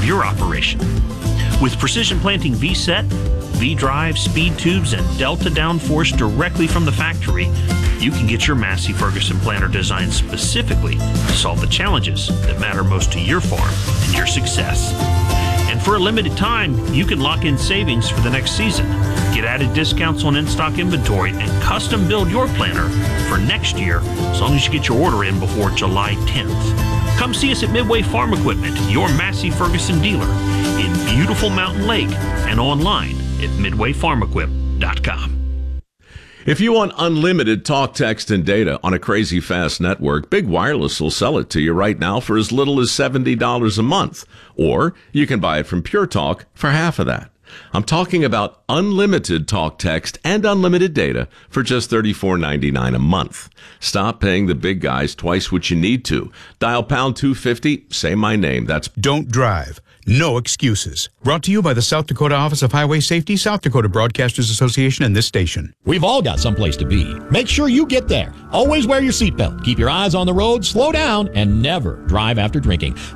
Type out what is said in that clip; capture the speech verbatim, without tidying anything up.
of your operation. With Precision Planting V-Set, V-Drive, speed tubes, and Delta downforce directly from the factory, you can get your Massey Ferguson planter designed specifically to solve the challenges that matter most to your farm and your success. And for a limited time, you can lock in savings for the next season. Get added discounts on in-stock inventory and custom build your planter for next year as long as you get your order in before July tenth. Come see us at Midway Farm Equipment, your Massey Ferguson dealer in beautiful Mountain Lake and online at midway farm equip dot com. If you want unlimited talk, text, and data on a crazy fast network, Big Wireless will sell it to you right now for as little as seventy dollars a month. Or you can buy it from Pure Talk for half of that. I'm talking about unlimited talk, text, and unlimited data for just thirty-four ninety-nine a month. Stop paying the big guys twice what you need to. Dial pound two fifty, say my name. That's Don't drive. No excuses. Brought to you by the South Dakota Office of Highway Safety, South Dakota Broadcasters Association, and this station. We've all got someplace to be. Make sure you get there. Always wear your seatbelt. Keep your eyes on the road, slow down, and never drive after drinking.